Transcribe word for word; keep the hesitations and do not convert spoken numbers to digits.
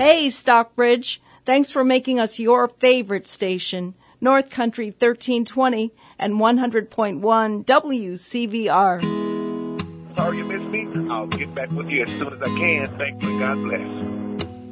Hey, Stockbridge. Thanks for making us your favorite station, North Country thirteen twenty and one hundred point one W C V R. Sorry you missed me. I'll get back with you as soon as I can. Thank you and God bless.